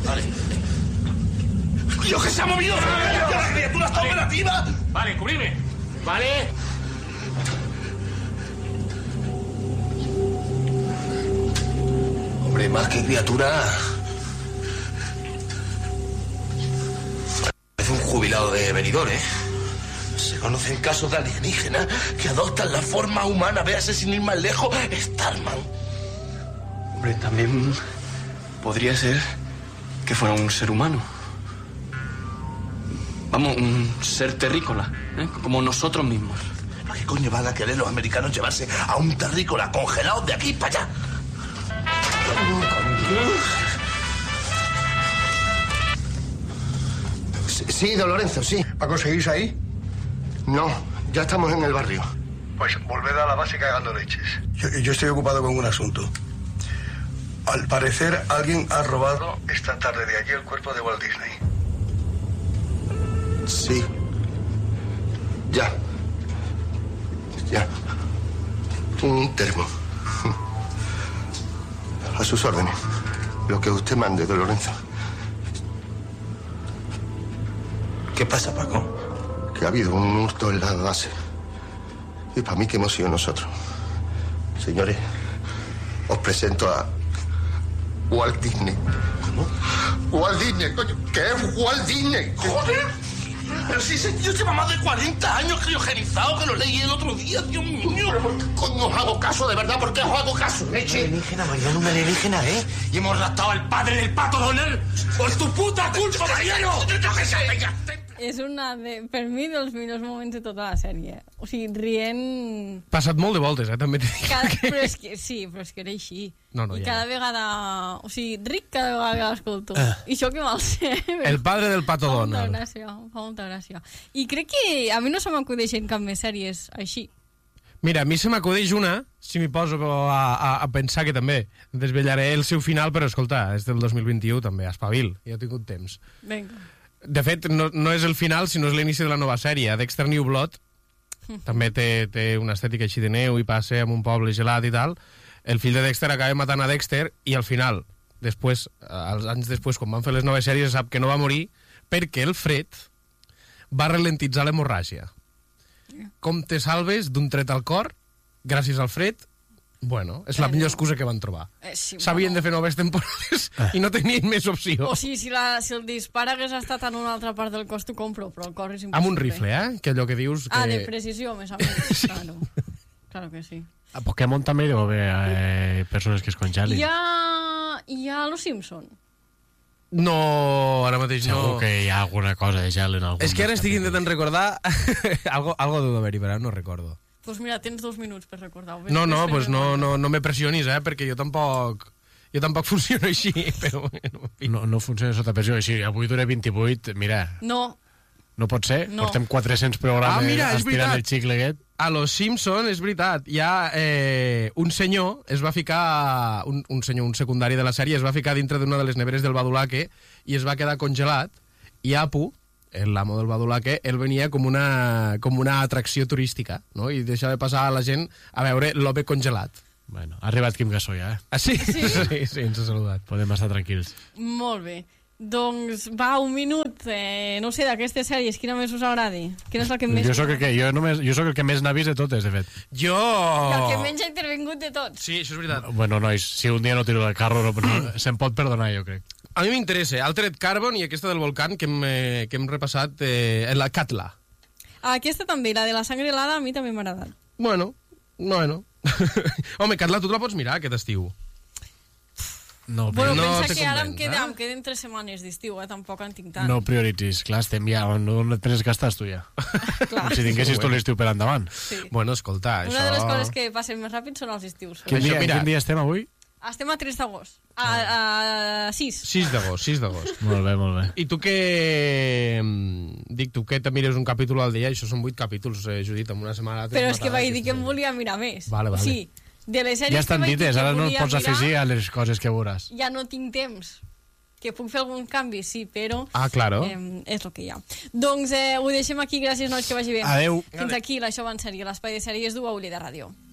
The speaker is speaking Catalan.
Vale. ¡Dios, que se ha movido! ¡La criatura está operativa! Vale, cubrime. Vale. Hombre, más que criatura... Es un jubilado de Benidorm, ¿eh? Se conocen casos de alienígenas que adoptan la forma humana. Véase sin ir más lejos, Starman. Hombre, también podría ser que fuera un ser humano. Vamos, un ser terrícola, ¿eh? Como nosotros mismos. ¿Para qué coño van a querer los americanos llevarse a un terrícola congelado de aquí para allá? Sí, don Lorenzo, sí. ¿Paco, seguís ahí? No, ya estamos en el barrio. Pues volved a la base cagando leches. Yo estoy ocupado con un asunto. Al parecer, alguien ha robado esta tarde de allí el cuerpo de Walt Disney. Sí. Ya. Un termo. A sus órdenes. Lo que usted mande, don Lorenzo. ¿Qué pasa, Paco? Que ha habido un hurto en la base. Y para mí que hemos sido nosotros. Señores, os presento a Walt Disney. ¿Cómo? Walt Disney, coño. ¿Qué es Walt Disney? ¡Joder! Pero si ese tío lleva más de 40 años criogenizado, que lo leí el otro día, Dios mío. ¿Pero por qué coño os hago caso, de verdad? ¿Por qué os hago caso, leche? Alienígena, Mariano, un alienígena, ¿eh? Y hemos raptado al padre del Pato Donald por tu puta culpa, Mariano. És una per mi dels millors moments de tota la sèrie. O sigui, rient... Passat molt de voltes, també t'he dit. Però és que sí, però és que era així. No, I ja. cada vegada... O sigui, ric cada vegada que l'escolto. I això que mal sé. El padre del Pato Donald. Fa molta gràcia. I crec que a mi no se m'acudeixen cap més sèries així. Mira, a mi se m'acudeix una, si m'hi poso a pensar que també desvetllaré el seu final, però escolta, és del 2021 també, espavil, ja he tingut temps. Vinga. De fet, no és el final, sinó és l'inici de la nova sèrie. Dexter New Blood també té una estètica així de neu i passa en un poble gelat i tal. El fill de Dexter acaba matant a Dexter i al final, després, als anys després, quan van fer les noves sèries, se sap que no va morir perquè el fred va ralentitzar l'hemorràgia. Com te salves d'un tret al cor gràcies al fred? Bueno, és la millor excusa que van trobar. Sí, S'havien de fer noves temporades i no tenien més opció. O sigui, si el dispar hagués estat en una altra part del cos, t'ho compro, però el cor és impossible. Amb un rifle, que allò que dius... Que... de precisió, més o menys. Sí. Claro que sí. A Pokémon també hi deu haver persones que es congelin. Hi ha Los Simpson. No, ara mateix no. Segur que hi ha alguna cosa de gel en algun... És que ara estic intentant recordar... algo deu d'haver-hi, però no recordo. Doncs mira, tens 2 minuts per recordar-ho. Pues no me pressionis, perquè jo tampoc funciono així, però bueno. No funciona sota pressió, així, avui dura 28, mira... No pot ser? No. Portem 400 programes estirant el xicle aquest. A Los Simpson, és veritat, hi ha un senyor, es va ficar, un senyor, un secundari de la sèrie, es va ficar dintre d'una de les neveres del Badulaque i es va quedar congelat, i Apu, l'amo del Badulaque, ell venia com una atracció turística, no? I deixava passar a la gent a veure l'home congelat. Bueno, ha arribat Quim Gassó ja, Ah, sí? Sí, ens ha saludat. Podem estar tranquils. Molt bé. Doncs va, un minut, no sé, d'aquestes sèries, quina més us agradi? Quina és la que més... Jo sóc el que més n'ha vist de totes, de fet. I el que menys ha intervingut de tots. Sí, això és veritat. Bueno, nois, si un dia no tiro del carro, se'm pot perdonar, jo crec. A mi m'interessa Altered Carbon i aquesta del volcán que hem repassat, la Katla. Aquesta també, la de la sangre helada, a mi també m'ha agradat. Bueno. Home, Katla, tu te la pots mirar aquest estiu. No, pensa que ara em queden 3 setmanes d'estiu, tampoc en tinc tant. No prioritzis, clar, estem ja, no et prens que estàs tu ja. Com si tinguessis tot l'estiu per endavant. Sí. Bueno, escolta, això... Una de les coses que passen més ràpid són els estius. Quin dia estem avui? Estem a 3 d'agost. A 6. 6 d'agost. Molt bé. I tu què... Dic, tu que te mires un capítol al dia, això són 8 capítols, Judit, en una setmana... Però és que vaig dir que em volia mirar més. Vale. O sigui, de les sèries ja estan dites, ara no et pots afegir a les coses que veuràs. Ja no tinc temps. Que puc fer algun canvi, sí, però... claro. És el que hi ha. Doncs ho deixem aquí, gràcies, nois, que vagi bé. Adeu. Fins aquí, l'Això va en sèrie, l'espai de sèries d'UAULI de Ràdio.